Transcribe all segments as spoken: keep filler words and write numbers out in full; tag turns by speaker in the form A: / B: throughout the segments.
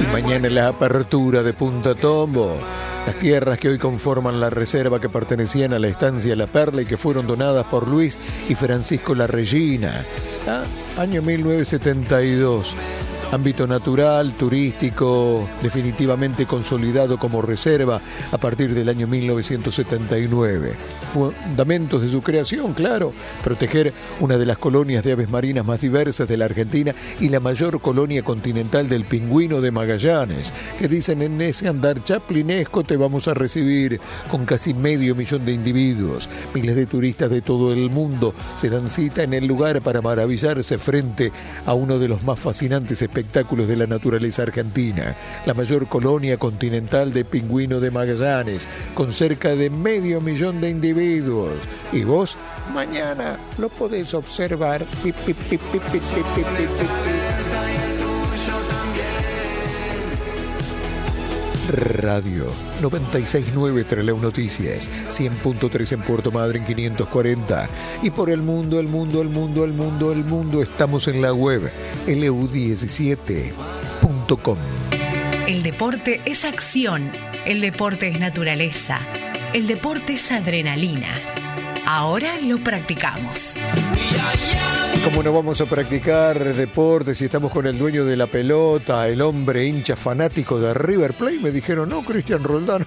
A: Mañana la apertura de Punta Tombo. Las tierras que hoy conforman la reserva que pertenecían a la estancia La Perla y que fueron donadas por Luis y Francisco La Regina. ¿Ah? Año mil novecientos setenta y dos. Ámbito natural, turístico, definitivamente consolidado como reserva a partir del año mil novecientos setenta y nueve. Fundamentos de su creación, claro, proteger una de las colonias de aves marinas más diversas de la Argentina y la mayor colonia continental del pingüino de Magallanes, que dicen en ese andar chaplinesco te vamos a recibir con casi medio millón de individuos. Miles de turistas de todo el mundo se dan cita en el lugar para maravillarse frente a uno de los más fascinantes espectáculos espectáculos de la naturaleza argentina, la mayor colonia continental de pingüino de Magallanes, con cerca de medio millón de individuos. Y vos, mañana lo podés observar. Pi, pi, pi, pi, pi, pi, pi, pi, pi. Radio noventa y seis punto nueve Trelew Noticias, cien punto tres en Puerto Madryn, quinientos cuarenta. Y por el mundo, el mundo, el mundo, el mundo, el mundo, estamos en la web L U diecisiete punto com.
B: El deporte es acción, el deporte es naturaleza, el deporte es adrenalina. Ahora lo practicamos.
A: ¿Cómo no vamos a practicar deporte si estamos con el dueño de la pelota, el hombre hincha fanático de River Plate? Me dijeron, no, Cristian Roldán,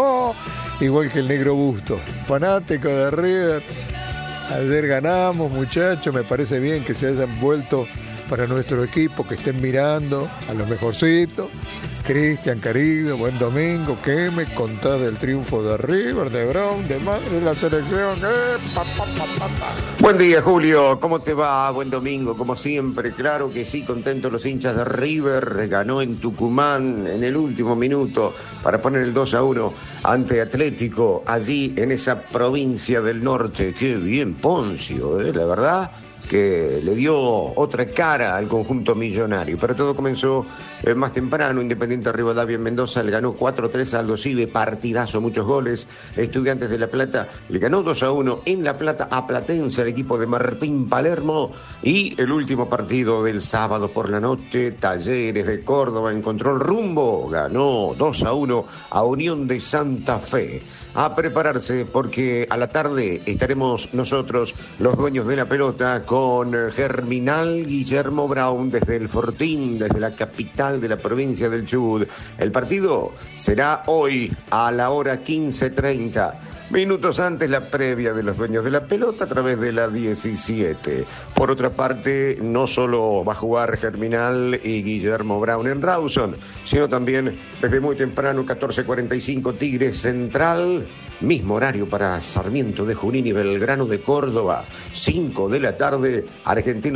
A: igual que el negro Busto, fanático de River. Ayer ganamos, muchachos, me parece bien que se hayan vuelto para nuestro equipo, que estén mirando a los mejorcitos. Cristian, querido, buen domingo. ¿Qué me contás del triunfo de River, de Brown, de Madrid, de la selección? Eh, pa, pa, pa, pa, pa.
C: Buen día, Julio. ¿Cómo te va? Buen domingo, como siempre. Claro que sí, contentos los hinchas de River. Ganó en Tucumán en el último minuto para poner el dos a uno ante Atlético, allí en esa provincia del norte. Qué bien Poncio, ¿eh? La verdad que le dio otra cara al conjunto millonario. Pero todo comenzó eh, más temprano. Independiente Rivadavia en Mendoza le ganó cuatro a tres a Aldo Civi, partidazo, muchos goles. Estudiantes de La Plata le ganó dos a uno en La Plata a Platense, el equipo de Martín Palermo. Y el último partido del sábado por la noche, Talleres de Córdoba encontró el rumbo, ganó dos a uno a Unión de Santa Fe. A prepararse porque a la tarde estaremos nosotros, los dueños de la pelota, con Germinal Guillermo Brown desde el Fortín, desde la capital de la provincia del Chubut. El partido será hoy a la hora quince treinta. Minutos antes la previa de los dueños de la pelota a través de la diecisiete. Por otra parte, no solo va a jugar Germinal y Guillermo Brown en Rawson, sino también desde muy temprano, catorce cuarenta y cinco, Tigre Central. Mismo horario para Sarmiento de Junín y Belgrano de Córdoba. cinco de la tarde, Argentino